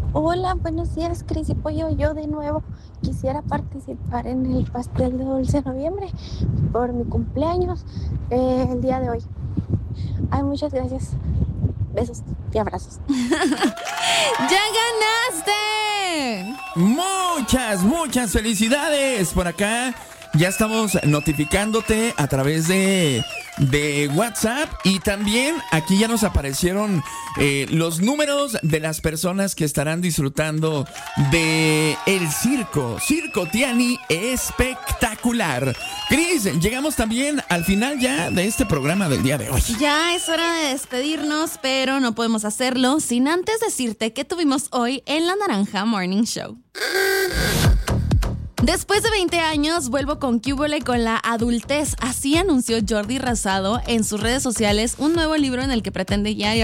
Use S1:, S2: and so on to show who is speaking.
S1: Hola, buenos días, Cris y Pollo. Yo de nuevo quisiera participar en el pastel de dulce de noviembre por mi cumpleaños el día de hoy. Ay, muchas gracias. Besos y abrazos.
S2: ¡Ya ganaste!
S3: Muchas felicidades por acá. Ya estamos notificándote a través de WhatsApp y también aquí ya nos aparecieron los números de las personas que estarán disfrutando de el Circo Tiani espectacular. Cris, llegamos también al final ya de este programa del día de hoy.
S2: Ya es hora de despedirnos, pero no podemos hacerlo sin antes decirte que tuvimos hoy en La Naranja Morning Show. Después de 20 años, vuelvo con ¿Qué húbole con la adultez? Así anunció Jordi Rosado en sus redes sociales un nuevo libro en el que pretende ya